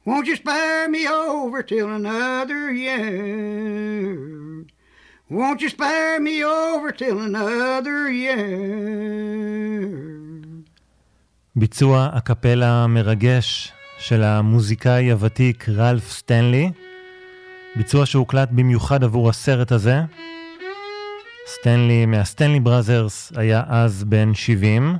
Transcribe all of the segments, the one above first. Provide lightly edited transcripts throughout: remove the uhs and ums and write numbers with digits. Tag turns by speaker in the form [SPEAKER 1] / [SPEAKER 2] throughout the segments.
[SPEAKER 1] Won't you spare me over till another year? Won't you spare me over till another year?
[SPEAKER 2] ביצוע הקפלה מרגש של המוזיקאי הוותיק רלף סטנלי, ביצוע שהוקלט במיוחד עבור הסרט הזה. סטנלי מהסטנלי בראזרס היה אז בן 70.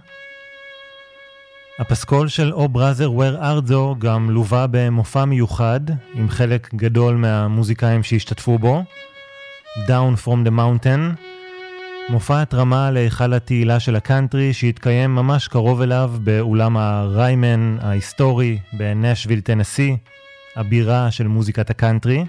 [SPEAKER 2] הפסקול של או בראזר ור ארדו גם לווה במופע מיוחד עם חלק גדול מהמוזיקאים שהשתתפו בו, Down from the Mountain, מופע התרמה להיכל התהילה של הקאנטרי שהתקיים ממש קרוב אליו באולם הריימן ההיסטורי בנשוויל טנסי, הבירה של מוזיקת הקאנטרי.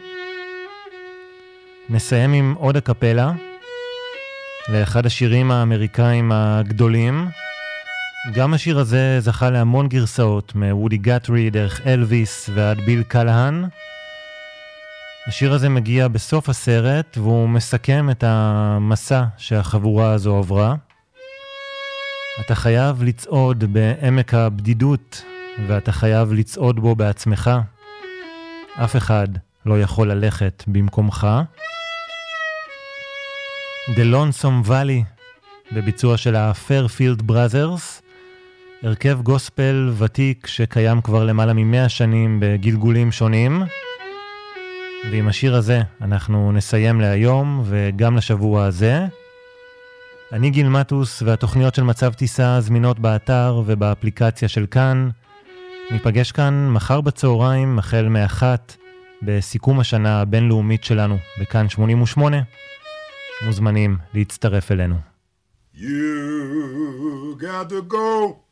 [SPEAKER 2] נסיים עם עוד הקפלה לאחד השירים האמריקאים הגדולים. גם השיר הזה זכה להמון גרסאות, מוודי גאטרי דרך אלוויס ועד ביל קלהן. השיר הזה מגיע בסוף הסרט והוא מסכם את המסע שהחבורה הזו עברה. אתה חייב לצעוד בעמק הבדידות ואתה חייב לצעוד בו בעצמך. אף אחד לא יכול ללכת במקומך. The Lonesome Valley בביצוע של ה-Fairfield Brothers, הרכב גוספל ותיק שקיים כבר למעלה מ100 שנים בגלגולים שונים. ועם השיר הזה אנחנו נסיים להיום וגם לשבוע הזה. אני גיל מטוס והתוכניות של מצב טיסה זמינות באתר ובאפליקציה של כאן. ניפגש כאן מחר בצהריים החל מ-1 בסיכום השנה הבינלאומית שלנו בכאן 88. מוזמנים להצטרף אלינו.
[SPEAKER 3] You got to go